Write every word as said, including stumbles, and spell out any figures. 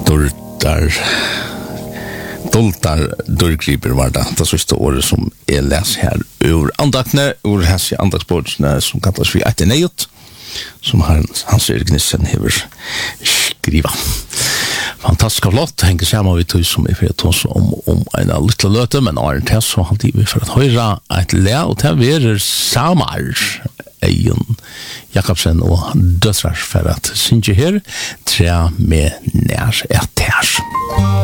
Doltar Doltar dörrgriper var det det sista året som jag läser här ur andakne, ur hans andagsbådsne som kallas vi Ateneot, som Hans, Hans Erik Nissen hever skriva. Fantastisk flott, hänger samman vi tog som vi får oss om, om en liten løte, men har en test så alltid vi for at høyre et le, og til vi er samar Eion Jakobsen og døtrar for at synge her, tre med nær et her.